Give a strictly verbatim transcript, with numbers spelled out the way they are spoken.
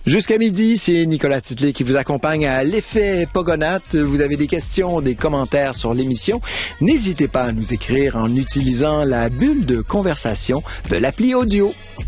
Jusqu'à midi, c'est Nicolas Titley qui vous accompagne à l'effet Pogonates. Vous avez des questions, des commentaires sur l'émission. N'hésitez pas à nous écrire en utilisant la bulle de conversation de l'appli audio.